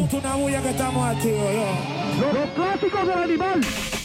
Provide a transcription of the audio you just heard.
una bulla que estamos activos, yo. Los clásicos del animal.